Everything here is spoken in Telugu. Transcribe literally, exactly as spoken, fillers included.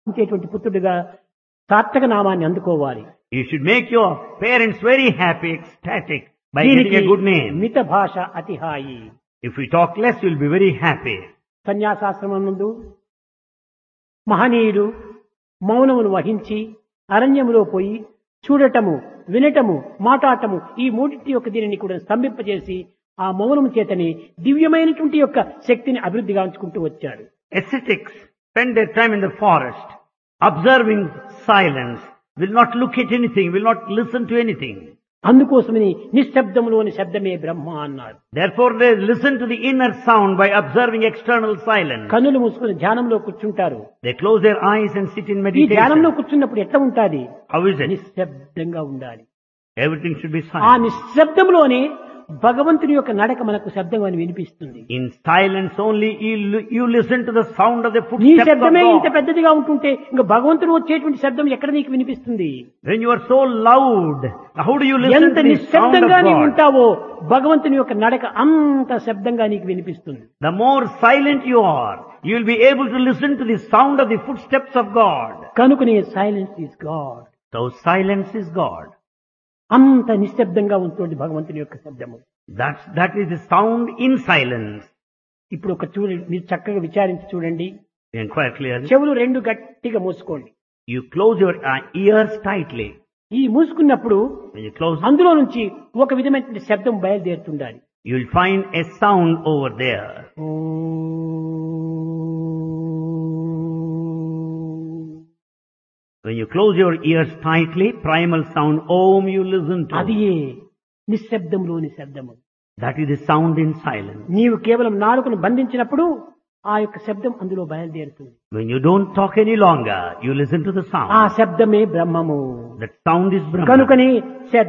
ఇచ్చేటువంటి పుత్రుడిగా సార్థక నామాన్ని అందుకోవాలి. You should make your parents very happy, ecstatic by దీనికి getting a good name. మిత భాష అతిహాయి. If we talk less, you'll be very happy. సన్యాసాశ్రమం నందు మహనీయుడు మౌనమును వహించి అరణ్యములో పోయి చూడటము, వినటము, మాట్లాడటము ఈ మూడింటి యొక్క దీనిని కూడా స్తంభింపజేసి ఆ మౌనము చేతని దివ్యమైనటువంటి యొక్క శక్తిని అభివృద్ధిగా ఉంచుకుంటూ వచ్చాడు. Ascetics spend their time in the forest, observing silence, will not look at anything, will not listen to anything. అందుకోసమని నిశ్శబ్దములోని శబ్దమే బ్రహ్మ అన్నాడు. Therefore they listen to the inner sound by observing external silence. కన్నులు మూసుకుని ధ్యానంలో కూర్చుంటారు. They close their eyes and sit in ఈ ధ్యానంలో meditation. కూర్చున్నప్పుడు ఎట్లా ఉంటాది? How is it? నిశ్శబ్దంగా ఉండాలి. Everything should be ఆ silent. నిశ్శబ్దంలోనే భగవంతుని యొక్క నడక మనకు శబ్దం అని వినిపిస్తుంది. In silence only you, li- you listen to the sound of the నీ footsteps of శబ్దమే ఇంత God. పెద్దదిగా ఉంటుంటే ఇంకా భగవంతుడు వచ్చేటువంటి శబ్దం ఎక్కడ నీకు వినిపిస్తుంది? When you are so loud, how do you listen ఎంత to the sound of నిశ్శబ్దంగా నీవు God? ఉంటావో భగవంతుని యొక్క నడక అంత శబ్దంగా నీకు వినిపిస్తుంది. The more silent you are, you will be able to listen to the sound of the footsteps of God. కనుకనే silence is God. So silence is God. అంత నిశ్శబ్దంగా ఉంటుంది భగవంతుని యొక్క శబ్దము. That's, that is the sound in silence. ఇప్పుడు ఒక చూడ మీరు చక్కగా విచారించి చూడండి. You inquire clearly. చెవులు రెండు గట్టిగా మూసుకోండి. You close your uh, ears tightly. ఈ మూసుకున్నప్పుడు When you close, అందులో నుంచి ఒక విధమైన శబ్దం బయలుదేరుతుండాలి. you will find a sound over there. When you close your ears tightly, primal sound Om you listen అది to. నిశ్శబ్దంలోని శబ్దము. That is the sound in silence. నీవు కేవలం నాలుకను బంధించినప్పుడు ఆ యొక్క శబ్దం అందులో బయలుదేరుతుంది. When you don't talk any longer, you listen to the ఆ sound. శబ్దమే బ్రహ్మము. That sound is Brahma. కనుకని